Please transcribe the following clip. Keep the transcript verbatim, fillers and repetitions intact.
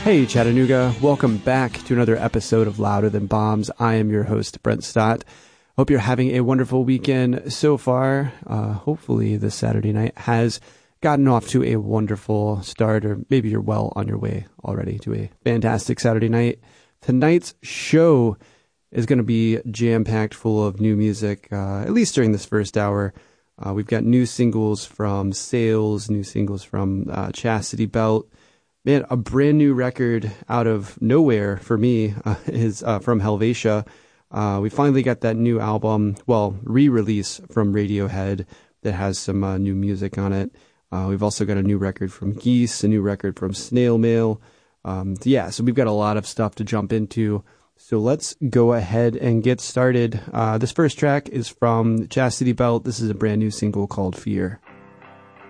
Hey Chattanooga, welcome back to another episode of Louder Than Bombs. I am your host, Brent Stott. Hope you're having a wonderful weekend so far. Uh, hopefully this Saturday night has gotten off to a wonderful start, or maybe you're well on your way already to a fantastic Saturday night. Tonight's show is going to be jam-packed full of new music, uh, at least during this first hour. Uh, we've got new singles from Sales, new singles from uh, Chastity Belt. Man, a brand new record out of nowhere for me uh, is uh, from Helvetia. Uh, we finally got that new album, well, re-release from Radiohead that has some uh, new music on it. Uh, we've also got a new record from Geese, a new record from Snail Mail. Um, yeah, so we've got a lot of stuff to jump into. So let's go ahead and get started. Uh, this first track is from Chastity Belt. This is a brand new single called Fear.